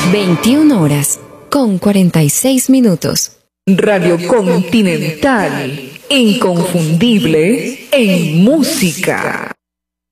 21 horas con 46 minutos. Radio Continental, inconfundible en música.